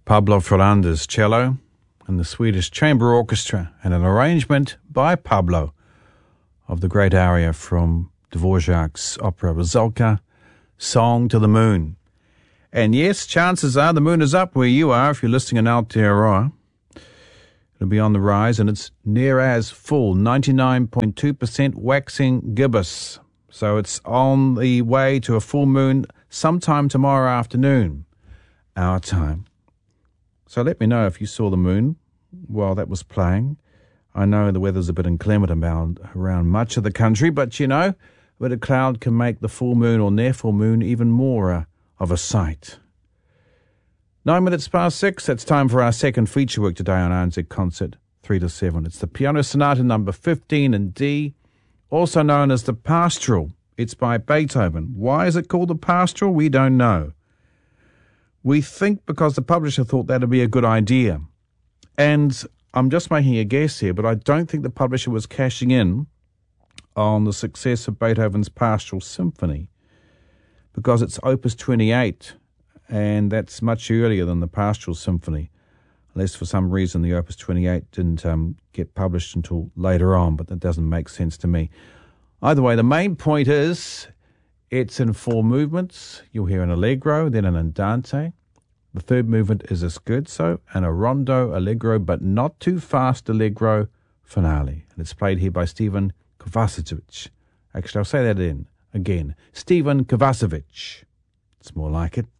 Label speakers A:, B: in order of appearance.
A: Pablo Fernandez cello and the Swedish Chamber Orchestra, and an arrangement by Pablo of the great aria from Dvorak's opera Rusalka, Song to the Moon. And yes, chances are the moon is up where you are if you're listening in Aotearoa. It'll be on the rise, and it's near as full, 99.2% waxing gibbous. So it's on the way to a full moon sometime tomorrow afternoon, our time. So let me know if you saw the moon while that was playing. I know the weather's a bit inclement around much of the country, but you know, a bit of cloud can make the full moon or near full moon even more of a sight. 9 minutes past 6, that's time for our second feature work today on ANZ Concert, 3 to 7. It's the Piano Sonata number 15 in D, also known as the Pastoral. It's by Beethoven. Why is it called the Pastoral? We don't know. We think because the publisher thought that would be a good idea. And I'm just making a guess here, but I don't think the publisher was cashing in on the success of Beethoven's Pastoral Symphony, because it's Opus 28, and that's much earlier than the Pastoral Symphony, unless for some reason the Opus 28 didn't get published until later on, but that doesn't make sense to me. Either way, the main point is it's in 4 movements. You'll hear an allegro, then an andante. The third movement is a scherzo and a rondo allegro, but not too fast allegro finale. And it's played here by Stephen Kovacevic. Actually, I'll say that again. Stephen Kovacevic. It's more like it.